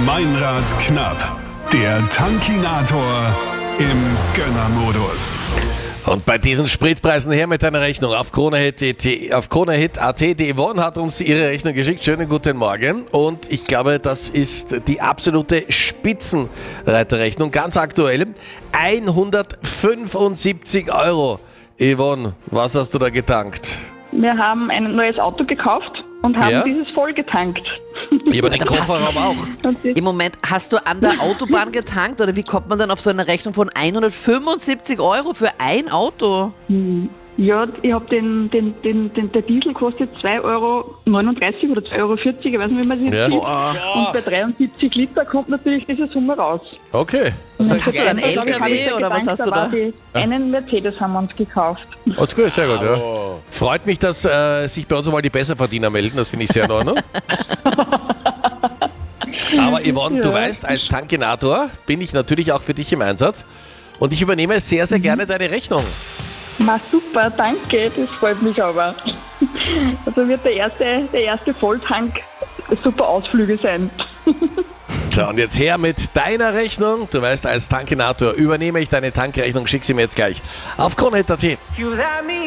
Meinrad Knapp, der Tankinator im Gönnermodus. Und bei diesen Spritpreisen her mit deiner Rechnung auf KroneHit.at. Die Yvonne hat uns ihre Rechnung geschickt. Schönen guten Morgen. Und ich glaube, das ist die absolute Spitzenreiterrechnung. Ganz aktuell. 175 €. Yvonne, was hast du da getankt? Wir haben ein neues Auto gekauft und haben dieses voll getankt. Ja, aber den Kofferraum auch. Im Moment, hast du an der Autobahn getankt oder wie kommt man dann auf so eine Rechnung von 175 € für ein Auto? Ja, ich habe der Diesel kostet 2,39 € oder 2,40 €, ich weiß nicht, wie man das jetzt sieht. Und bei 73 Liter kommt natürlich diese Summe raus. Okay. Was hast du, einen Da hab LKW ich oder was hast du da? Einen Mercedes haben wir uns gekauft. Alles gut, sehr gut, ja. Freut mich, dass sich bei uns mal die Besserverdiener melden, das finde ich sehr in Ordnung. Aber Yvonne, du weißt, als Tankinator bin ich natürlich auch für dich im Einsatz und ich übernehme sehr, sehr gerne deine Rechnung. Na super, danke, das freut mich aber. Also wird der erste Volltank super Ausflüge sein. So, und jetzt her mit deiner Rechnung. Du weißt, als Tankinator übernehme ich deine Tankrechnung, schick sie mir jetzt gleich auf KroneHit.at.